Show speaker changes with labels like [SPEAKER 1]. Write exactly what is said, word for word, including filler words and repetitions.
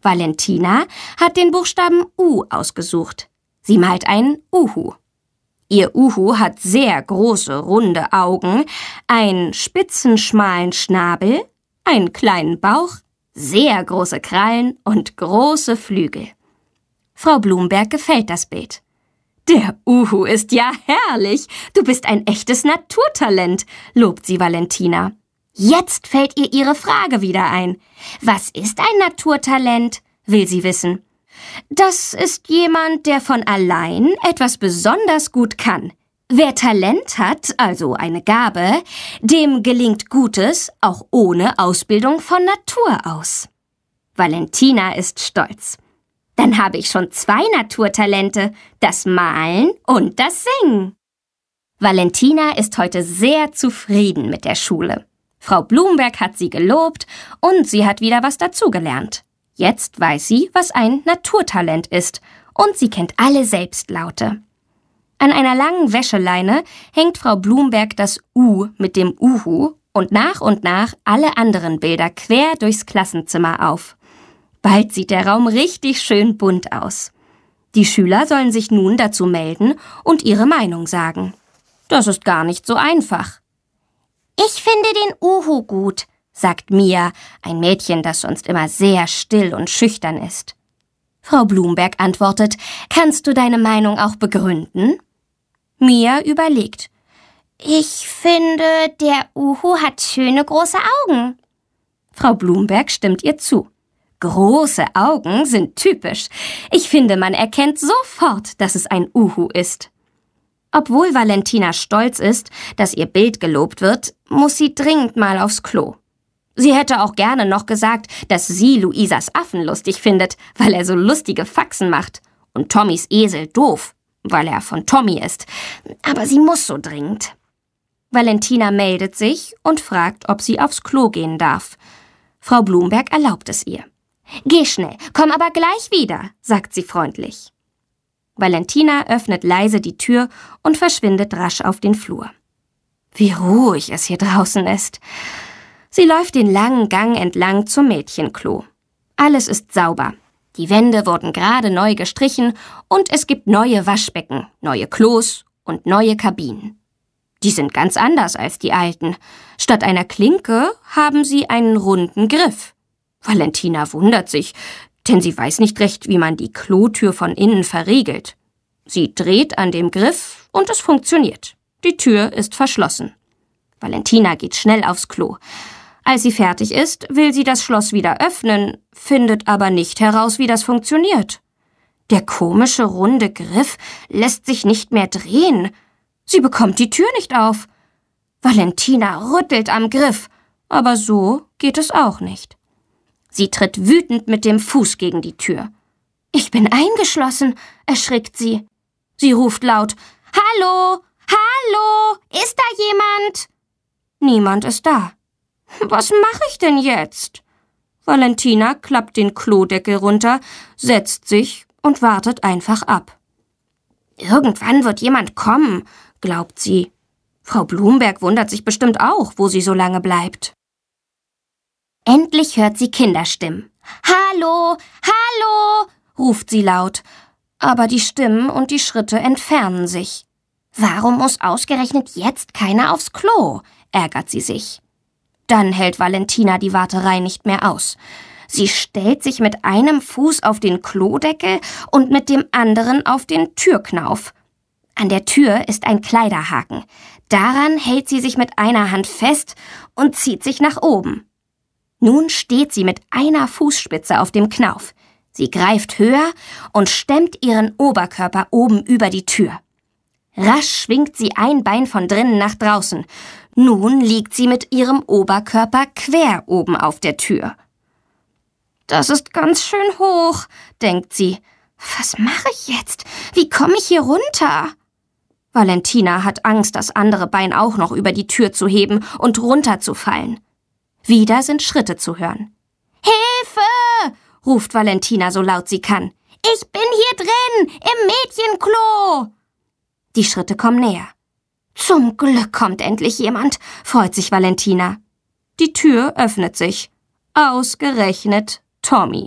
[SPEAKER 1] Valentina hat den Buchstaben U ausgesucht. Sie malt einen Uhu. Ihr Uhu hat sehr große, runde Augen, einen spitzen, schmalen Schnabel, einen kleinen Bauch, sehr große Krallen und große Flügel. Frau Blumberg gefällt das Bild. »Der Uhu ist ja herrlich. Du bist ein echtes Naturtalent«, lobt sie Valentina. Jetzt fällt ihr ihre Frage wieder ein. Was ist ein Naturtalent? Will sie wissen. Das ist jemand, der von allein etwas besonders gut kann. Wer Talent hat, also eine Gabe, dem gelingt Gutes auch ohne Ausbildung von Natur aus. Valentina ist stolz. Dann habe ich schon zwei Naturtalente, das Malen und das Singen. Valentina ist heute sehr zufrieden mit der Schule. Frau Blumberg hat sie gelobt und sie hat wieder was dazugelernt. Jetzt weiß sie, was ein Naturtalent ist, und sie kennt alle Selbstlaute. An einer langen Wäscheleine hängt Frau Blumberg das U mit dem Uhu und nach und nach alle anderen Bilder quer durchs Klassenzimmer auf. Bald sieht der Raum richtig schön bunt aus. Die Schüler sollen sich nun dazu melden und ihre Meinung sagen. Das ist gar nicht so einfach. »Ich finde den Uhu gut«, sagt Mia, ein Mädchen, das sonst immer sehr still und schüchtern ist. Frau Blumberg antwortet, »Kannst du deine Meinung auch begründen?« Mia überlegt. »Ich finde, der Uhu hat schöne große Augen.« Frau Blumberg stimmt ihr zu. Große Augen sind typisch. Ich finde, man erkennt sofort, dass es ein Uhu ist. Obwohl Valentina stolz ist, dass ihr Bild gelobt wird, muss sie dringend mal aufs Klo. Sie hätte auch gerne noch gesagt, dass sie Luisas Affen lustig findet, weil er so lustige Faxen macht, und Tommys Esel doof, weil er von Tommy ist. Aber sie muss so dringend. Valentina meldet sich und fragt, ob sie aufs Klo gehen darf. Frau Blumberg erlaubt es ihr. »Geh schnell, komm aber gleich wieder«, sagt sie freundlich. Valentina öffnet leise die Tür und verschwindet rasch auf den Flur. Wie ruhig es hier draußen ist. Sie läuft den langen Gang entlang zum Mädchenklo. Alles ist sauber. Die Wände wurden gerade neu gestrichen und es gibt neue Waschbecken, neue Klos und neue Kabinen. Die sind ganz anders als die alten. Statt einer Klinke haben sie einen runden Griff. Valentina wundert sich, denn sie weiß nicht recht, wie man die Klotür von innen verriegelt. Sie dreht an dem Griff und es funktioniert. Die Tür ist verschlossen. Valentina geht schnell aufs Klo. Als sie fertig ist, will sie das Schloss wieder öffnen, findet aber nicht heraus, wie das funktioniert. Der komische runde Griff lässt sich nicht mehr drehen. Sie bekommt die Tür nicht auf. Valentina rüttelt am Griff, aber so geht es auch nicht. Sie tritt wütend mit dem Fuß gegen die Tür. »Ich bin eingeschlossen«, erschrickt sie. Sie ruft laut, »Hallo, hallo, ist da jemand?« Niemand ist da. »Was mache ich denn jetzt?« Valentina klappt den Klodeckel runter, setzt sich und wartet einfach ab. »Irgendwann wird jemand kommen«, glaubt sie. Frau Blumberg wundert sich bestimmt auch, wo sie so lange bleibt. Endlich hört sie Kinderstimmen. »Hallo, hallo«, ruft sie laut. Aber die Stimmen und die Schritte entfernen sich. Warum muss ausgerechnet jetzt keiner aufs Klo? Ärgert sie sich. Dann hält Valentina die Warterei nicht mehr aus. Sie stellt sich mit einem Fuß auf den Klodeckel und mit dem anderen auf den Türknauf. An der Tür ist ein Kleiderhaken. Daran hält sie sich mit einer Hand fest und zieht sich nach oben. Nun steht sie mit einer Fußspitze auf dem Knauf. Sie greift höher und stemmt ihren Oberkörper oben über die Tür. Rasch schwingt sie ein Bein von drinnen nach draußen. Nun liegt sie mit ihrem Oberkörper quer oben auf der Tür. »Das ist ganz schön hoch«, denkt sie. »Was mache ich jetzt? Wie komme ich hier runter?« Valentina hat Angst, das andere Bein auch noch über die Tür zu heben und runterzufallen. Wieder sind Schritte zu hören. »Hilfe!« ruft Valentina so laut sie kann. »Ich bin hier drin, im Mädchenklo!« Die Schritte kommen näher. »Zum Glück kommt endlich jemand«, freut sich Valentina. Die Tür öffnet sich. Ausgerechnet Tommy.